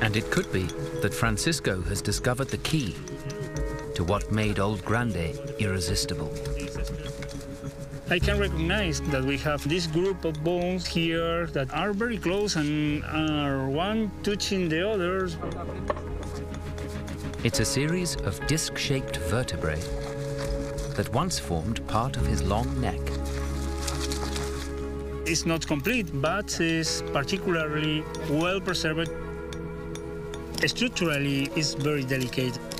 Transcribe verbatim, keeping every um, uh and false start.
And it could be that Francisco has discovered the key to what made Old Grande irresistible. I can recognize that we have this group of bones here that are very close and are one touching the others. It's a series of disc-shaped vertebrae that once formed part of his long neck. It's not complete, but is particularly well preserved. Structurally, it's very delicate.